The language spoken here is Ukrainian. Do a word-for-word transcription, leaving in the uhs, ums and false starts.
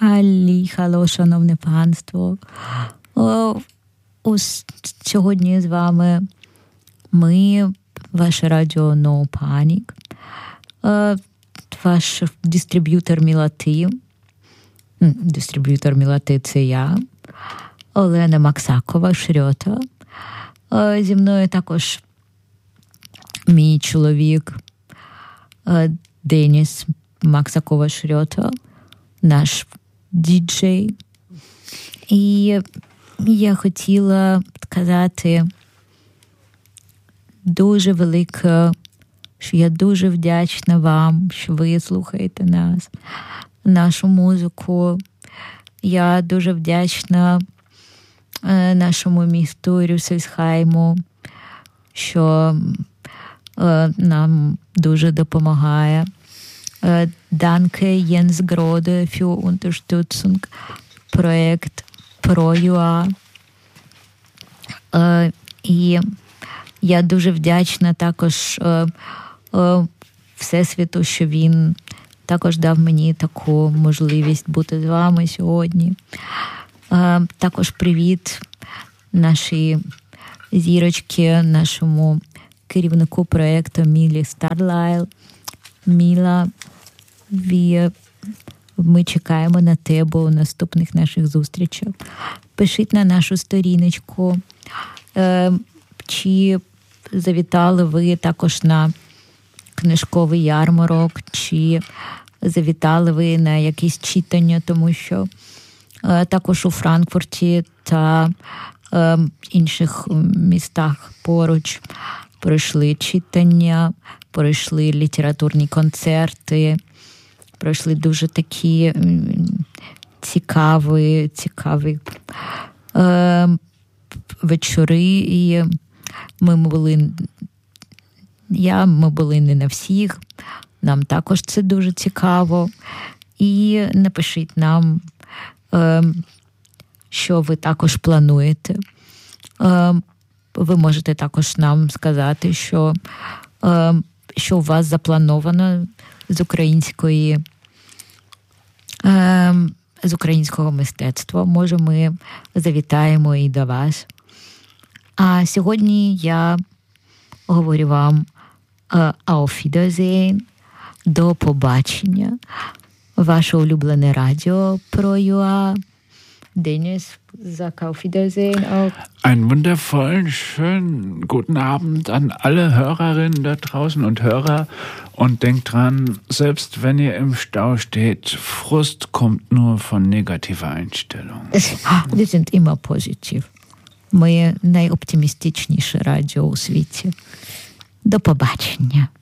Халлі, хало, шановне панство. О, ось сьогодні з вами ми, ваше радіо No Panic, о, ваш дистриб'ютор мілоти. Дистриб'ютор мілоти – це я, Олена Максакова, Шрьота. О, зі мною також мій чоловік Деніс Максакова Шрьота, наш діджей. І я хотіла сказати дуже велике, що я дуже вдячна вам, що ви слухаєте нас, нашу музику. Я дуже вдячна нашому місту Рюссельсхайму, що нам дуже допомагає. Danke Jens Grode für Unterstützung Projekt ProUA. І я дуже вдячна також Всесвіту, що він також дав мені таку можливість бути з вами сьогодні. Також привіт нашій зірочці, нашому керівнику проєкту Мілі Старлайл. Міла, ми чекаємо на тебе у наступних наших зустрічах. Пишіть на нашу сторіночку, чи завітали ви також на книжковий ярмарок, чи завітали ви на якісь читання, тому що також у Франкфурті та інших містах поруч пройшли читання, пройшли літературні концерти, пройшли дуже такі цікаві, цікаві е, вечори. І ми були, я, ми були не на всіх, нам також це дуже цікаво. І напишіть нам, е, що ви також плануєте. Е, ви можете також нам сказати, що що у вас заплановано з української, з українського мистецтва. Може, ми завітаємо і до вас. А сьогодні я говорю вам Auf Wiedersehen, до побачення. Ваше улюблене радіо ProUA. Dennis, sag Auf Wiedersehen auch. Einen wundervollen, schönen guten Abend an alle Hörerinnen da draußen und Hörer. Und denkt dran, selbst wenn ihr im Stau steht, Frust kommt nur von negativer Einstellung. Wir sind immer positiv. Ми найоптимістичніше радіо у світі. До побачення.